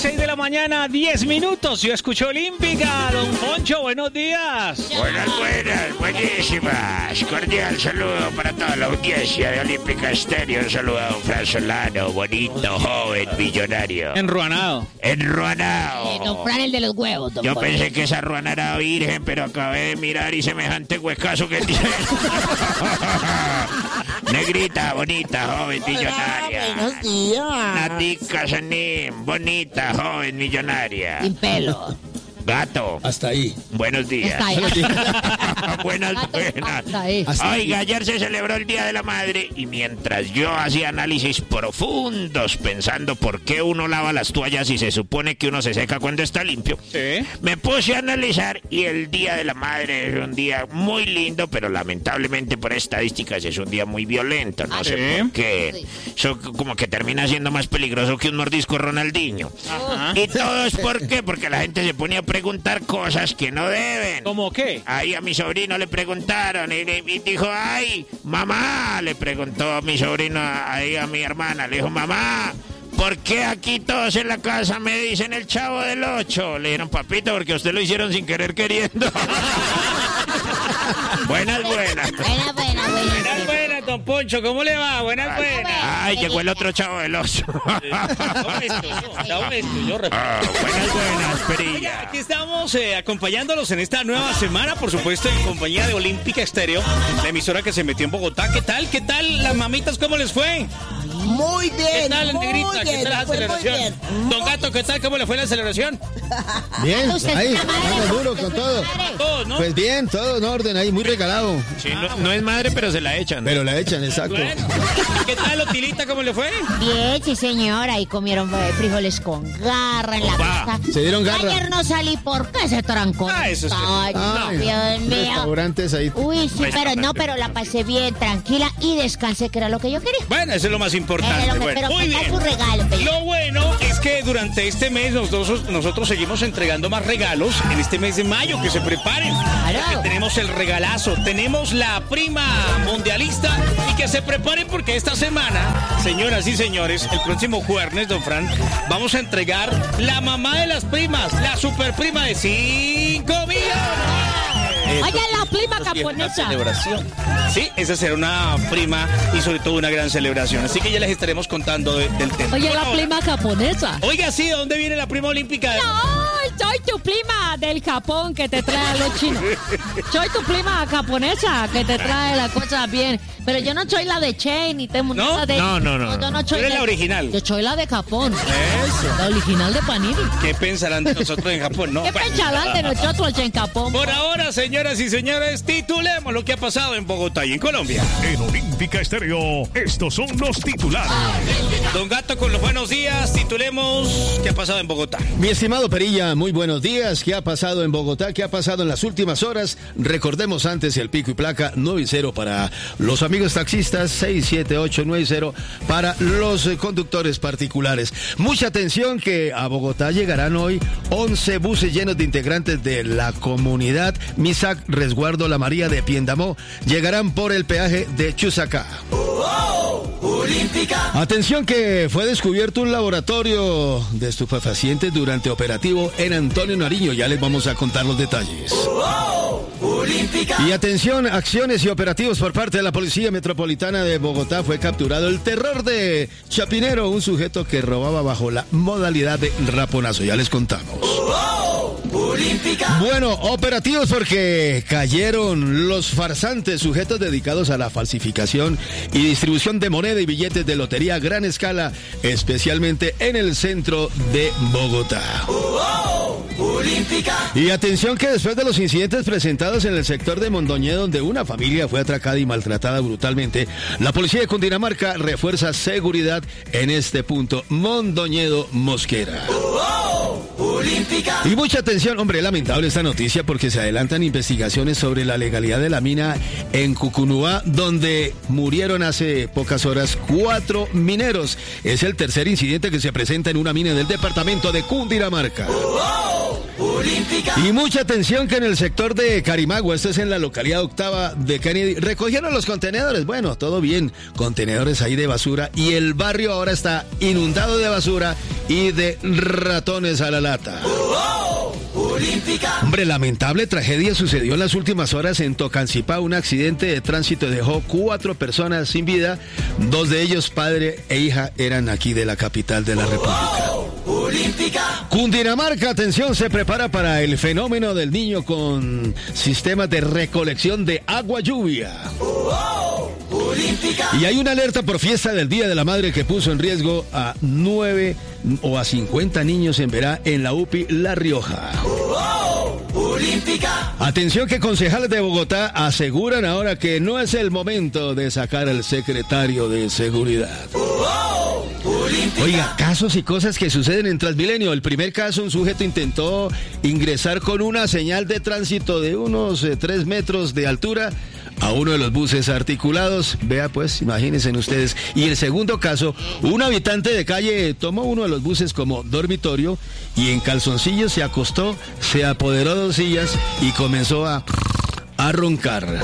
6 de la mañana, 10 minutos. Yo escucho Olímpica. Don Poncho, buenos días. Buenas, buenísimas. Cordial saludo para toda la audiencia de Olímpica Estéreo. Un saludo a don Fran Solano, bonito, joven, millonario. Enruanado. Don Fran, el de los huevos, don Yo Poncho. pensé que esa ruana era virgen, pero acabé de mirar y semejante huescazo que tiene. Negrita, bonita, joven, millonaria. Buenos días. Natica Sanín, bonita, joven, millonaria. Sin pelo. Gato. Hasta ahí. Buenos días. Está ahí. Buenas. Hasta ahí. Oiga, ayer se celebró el Día de la Madre y mientras yo hacía análisis profundos pensando por qué uno lava las toallas y se supone que uno se seca cuando está limpio, Sí. me puse a analizar y el Día de la Madre es un día muy lindo, pero lamentablemente por estadísticas es un día muy violento. No sé ¿sí? por qué. Eso como que termina siendo más peligroso que un mordisco Ronaldinho. Ajá. ¿Y todo es por qué? Porque la gente se pone a preguntar cosas que no deben. ¿Cómo qué? Ahí a mi sobrino le preguntaron y dijo, ay, mamá, le preguntó a mi sobrino, ahí a mi hermana, le dijo, mamá, ¿por qué aquí todos en la casa me dicen el Chavo del 8? Le dijeron, papito, porque a usted lo hicieron sin querer queriendo. Buenas. Buena. Buenas, don Poncho, ¿cómo le va? Buenas. Ay, llegó el otro Chavo del 8. Buenas, Perilla. Aquí estamos acompañándolos en esta nueva semana, por supuesto, en compañía de Olímpica Estéreo, la emisora que se metió en Bogotá. ¿Qué tal? ¿Qué tal las mamitas? ¿Cómo les fue? Muy bien. ¿Qué tal, Negrita? ¿Qué tal la celebración? Don Gato, ¿qué tal? ¿Cómo le fue la celebración? Bien, Usted ahí, es una madre, vamos duro usted con es una todo. madre. Todos, ¿no? Pues bien, todo en orden, ahí muy regalado. Sí, no es madre, pero se la echan. Pero la echan, exacto. Bueno. ¿Qué tal, Otilita? ¿Cómo le fue? Bien, sí, señora. Y comieron frijoles con garra en la Opa. mesa. Se dieron garra. Ayer no salí porque se trancó. Ah, eso sí. Ay, Ay, Dios mío. Restaurantes ahí. Uy, sí, pero la pasé bien, tranquila y descansé, que era lo que yo quería. Bueno, eso es lo más importante. Pero Bueno, muy ¿qué tal bien. su regalo, Pelín? Lo bueno es que durante este mes nosotros seguimos entregando más regalos en este mes de mayo, que se preparen. Claro. Porque tenemos el regalazo, tenemos la prima mundialista y que se preparen porque esta semana, señoras y señores, el próximo jueves, don Fran, vamos a entregar la mamá de las primas, la super prima de 5 millones. Oye, la prima japonesa. Celebración. Sí, esa será una prima y sobre todo una gran celebración. Así que ya les estaremos contando del tema. Oye, Por la ahora- prima japonesa. Oiga, sí, ¿de dónde viene la prima olímpica? Ay, soy tu prima del Japón que te trae a los chinos. Soy tu prima japonesa que te trae la cosa bien. Pero yo no soy la de Chain ni tengo ¿No? nada de... No. Yo no soy Tú eres la original. Yo soy la de Japón. Eso. La original de Panini. ¿Qué pensarán de nosotros en Japón, no? ¿Qué Bueno, pensarán de nosotros en Japón? por ahora, señoras y señores, titulemos lo que ha pasado en Bogotá y en Colombia. En Olímpica Estéreo, estos son los titulares. Don Gato, con los buenos días, titulemos qué ha pasado en Bogotá. Mi estimado Perilla, muy buenos días. ¿Qué ha pasado en Bogotá? ¿Qué ha pasado en las últimas horas? Recordemos antes el pico y placa 90 para los amigos taxistas, 67890 para los conductores particulares. Mucha atención que a Bogotá llegarán hoy 11 buses llenos de integrantes de la comunidad Misac Resguardo La María de Piendamó. Llegarán por el peaje de Chusacá. Atención que fue descubierto un laboratorio de estupefacientes durante operativo en Antonio Nariño. Ya les vamos a contar los detalles. Y atención, acciones y operativos por parte de la Policía Metropolitana de Bogotá. Fue capturado el terror de Chapinero, un sujeto que robaba bajo la modalidad de raponazo. Ya les contamos. Bueno, operativos porque cayeron los farsantes sujetos dedicados a la falsificación y distribución de moneda y billetes de lotería a gran escala, especialmente en el centro de Bogotá. Y atención que después de los incidentes presentados en el sector de Mondoñedo, donde una familia fue atracada y maltratada brutalmente, la policía de Cundinamarca refuerza seguridad en este punto, Mondoñedo Mosquera. Y mucha atención, hombre, lamentable esta noticia porque se adelantan investigaciones sobre la legalidad de la mina en Cucunuá, donde murieron hace pocas horas 4 mineros. Es el tercer incidente que se presenta en una mina del departamento de Cundinamarca. Y mucha atención que en el sector de Carimagua, esto es en la localidad octava de Kennedy, recogieron los contenedores. Bueno, todo bien, contenedores ahí de basura y el barrio ahora está inundado de basura y de ratones a la lata. Hombre, lamentable tragedia sucedió en las últimas horas en Tocancipá. Un accidente de tránsito dejó 4 personas sin vida. 2 de ellos, padre e hija, eran aquí de la capital de la República. Cundinamarca, atención, se prepara para el fenómeno del niño con sistemas de recolección de agua lluvia. Y hay una alerta por fiesta del Día de la Madre que puso en riesgo a 9 o a 50 niños en Verá, en la UPI La Rioja. Atención que concejales de Bogotá aseguran ahora que no es el momento de sacar al secretario de Seguridad. Oiga, casos y cosas que suceden en Transmilenio. El primer caso, un sujeto intentó ingresar con una señal de tránsito de unos 3 metros de altura a uno de los buses articulados. Vea pues, imagínense ustedes. Y el segundo caso, un habitante de calle tomó uno de los buses como dormitorio y en calzoncillos se acostó, se apoderó de 2 sillas y comenzó a roncar.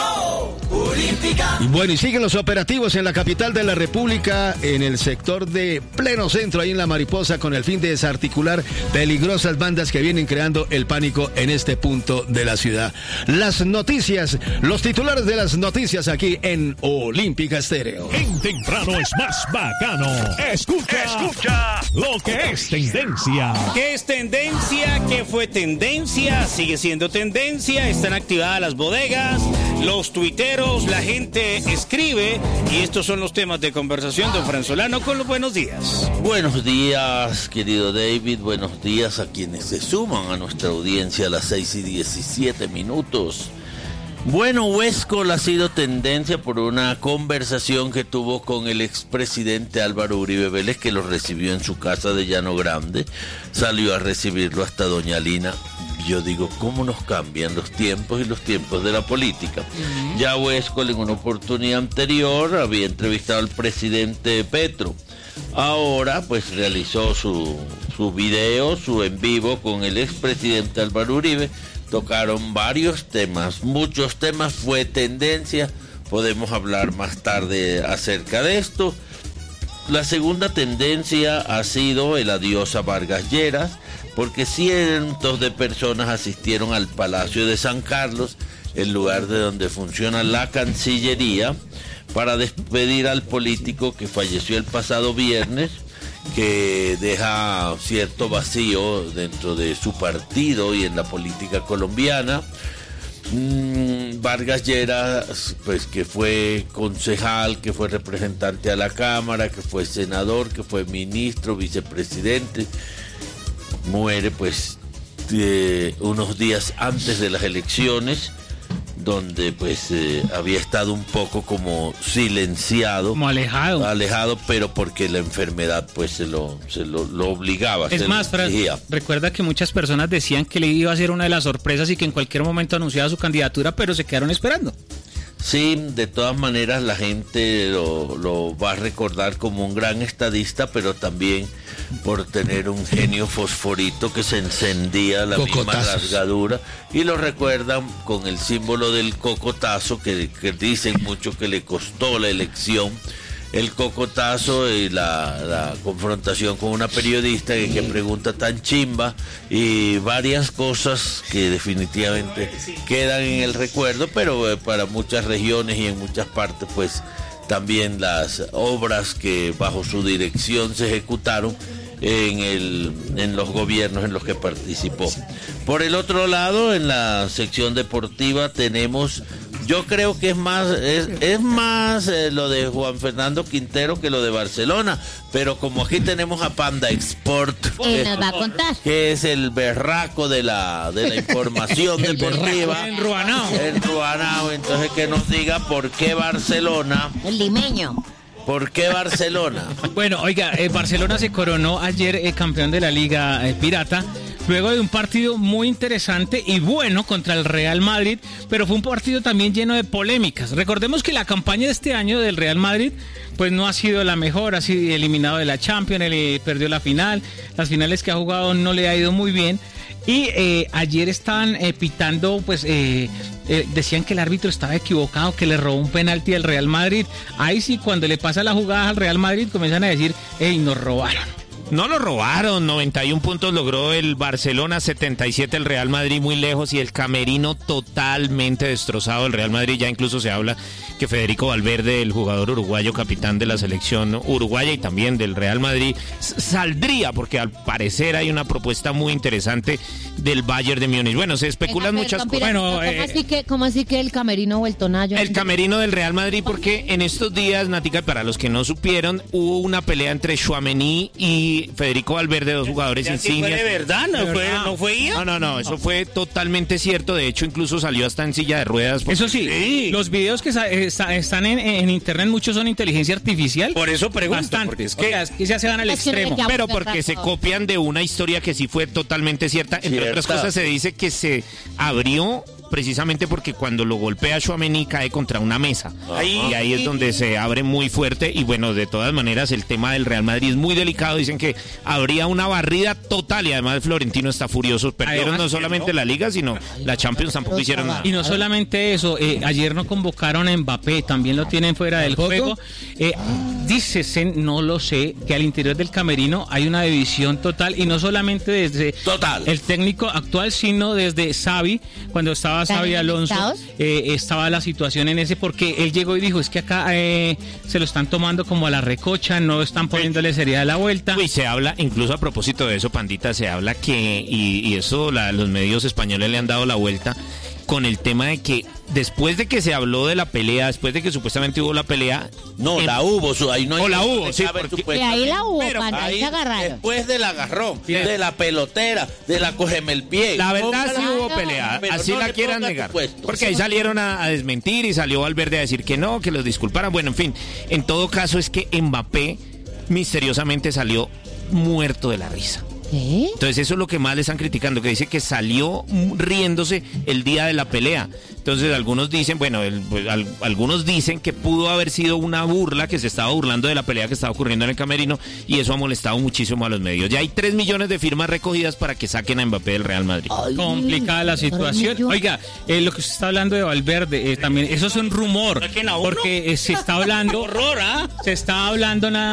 Y bueno, y siguen los operativos en la capital de la República, en el sector de pleno centro, ahí en La Mariposa, con el fin de desarticular peligrosas bandas que vienen creando el pánico en este punto de la ciudad. Las noticias, los titulares de las noticias aquí en Olímpica Estéreo. En temprano es más bacano. Escucha lo que es tendencia. ¿Qué es tendencia? ¿Qué fue tendencia? Sigue siendo tendencia. Están activadas las bodegas, los tuiteros, la gente escribe y estos son los temas de conversación. Don Fran Solano con los buenos días. Buenos días, querido David. Buenos días a quienes se suman a nuestra audiencia a las 6:17. Bueno, Huescol ha sido tendencia por una conversación que tuvo con el expresidente Álvaro Uribe Vélez, que lo recibió en su casa de Llano Grande. Salió a recibirlo hasta Doña Lina. Yo digo, ¿cómo nos cambian los tiempos y los tiempos de la política? Ya Huescol en una oportunidad anterior había entrevistado al presidente Petro. Ahora pues realizó su video, su en vivo con el expresidente Álvaro Uribe. Tocaron varios temas, muchos temas, fue tendencia. Podemos hablar más tarde acerca de esto. La segunda tendencia ha sido el adiós a Vargas Lleras, porque cientos de personas asistieron al Palacio de San Carlos, el lugar de donde funciona la Cancillería, para despedir al político que falleció el pasado viernes, que deja cierto vacío dentro de su partido y en la política colombiana. Vargas Lleras, pues que fue concejal, que fue representante a la Cámara, que fue senador, que fue ministro, vicepresidente, muere pues unos días antes de las elecciones, donde pues había estado un poco como silenciado, como alejado, pero porque la enfermedad pues se lo obligaba. Es más, Fran, recuerda que muchas personas decían que le iba a ser una de las sorpresas y que en cualquier momento anunciaba su candidatura, pero se quedaron esperando. Sí, de todas maneras la gente lo va a recordar como un gran estadista, pero también por tener un genio fosforito que se encendía la misma rasgadura, y lo recuerdan con el símbolo del cocotazo que dicen mucho que le costó la elección. El cocotazo y la confrontación con una periodista que pregunta tan chimba, y varias cosas que definitivamente quedan en el recuerdo, pero para muchas regiones y en muchas partes pues también las obras que bajo su dirección se ejecutaron en los gobiernos en los que participó. Por el otro lado, en la sección deportiva tenemos, yo creo que es más lo de Juan Fernando Quintero que lo de Barcelona, pero como aquí tenemos a Panda Export, nos va a contar, que es el berraco de la información deportiva, enruanao, entonces que nos diga por qué Barcelona, el limeño. ¿Por qué Barcelona? Bueno, oiga, Barcelona se coronó ayer campeón de la Liga Pirata, luego de un partido muy interesante y bueno contra el Real Madrid, pero fue un partido también lleno de polémicas. Recordemos que la campaña de este año del Real Madrid pues no ha sido la mejor, ha sido eliminado de la Champions, perdió la final, las finales que ha jugado no le ha ido muy bien. Y ayer estaban pitando, pues decían que el árbitro estaba equivocado, que le robó un penalti al Real Madrid. Ahí sí, cuando le pasa la jugada al Real Madrid, comienzan a decir, hey, nos robaron. No lo robaron, 91 puntos logró el Barcelona, 77 el Real Madrid, muy lejos, y el camerino totalmente destrozado. El Real Madrid, ya incluso se habla que Federico Valverde, el jugador uruguayo, capitán de la selección uruguaya y también del Real Madrid, saldría, porque al parecer hay una propuesta muy interesante del Bayern de Múnich. Bueno, se especulan muchas cosas. Bueno, ¿cómo así que el camerino o el tonayo? El camerino del Real Madrid, porque en estos días, Natica, para los que no supieron, hubo una pelea entre Tchouaméni y Federico Valverde, dos jugadores insignias. ¿Fue de verdad? ¿No fue ella? No, eso fue totalmente cierto. De hecho, incluso salió hasta en silla de ruedas. Eso sí, los videos que están en internet, muchos son inteligencia artificial. Por eso pregunto. Bastante. Porque es que ya se van al extremo. Pero porque se copian de una historia que sí fue totalmente cierta. Entre otras cosas, se dice que se abrió precisamente porque cuando lo golpea Tchouaméni cae contra una mesa. Y ahí es donde se abre muy fuerte. Y bueno, de todas maneras, el tema del Real Madrid es muy delicado. Dicen que habría una barrida total y además Florentino está furioso. Perdieron no solamente la Liga, sino la Champions, tampoco hicieron nada. Y no solamente eso, ayer no convocaron a Mbappé, también lo tienen fuera del juego. Dícese, no lo sé, que al interior del camerino hay una división total, y no solamente desde el técnico actual, sino desde Xavi, cuando estaba Xavi Alonso, estaba la situación en ese, porque él llegó y dijo, es que acá se lo están tomando como a la recocha, no están poniéndole seriedad a la vuelta. Y se habla, incluso a propósito de eso, Pandita, se habla que, y eso los medios españoles le han dado la vuelta, con el tema de que después de que se habló de la pelea, después de que supuestamente hubo la pelea... No, la hubo, ahí no hay... O la hubo, sí. Y ahí la hubo, ahí se agarraron. Después del agarrón, de la pelotera, de la cógeme el pie. La verdad sí hubo pelea, así no la quieran negar. Porque ahí salieron a desmentir y salió Valverde a decir que no, que los disculparan. Bueno, en fin, en todo caso es que Mbappé misteriosamente salió muerto de la risa. ¿Qué? Entonces eso es lo que más le están criticando, que dice que salió riéndose el día de la pelea. Entonces algunos dicen, algunos dicen que pudo haber sido una burla, que se estaba burlando de la pelea que estaba ocurriendo en el camerino, y eso ha molestado muchísimo a los medios. Ya hay 3 millones de firmas recogidas para que saquen a Mbappé del Real Madrid. Complicada la situación. Oiga, lo que se está hablando de Valverde, también, eso es un rumor, porque se está hablando... ¡Horror! Se está hablando nada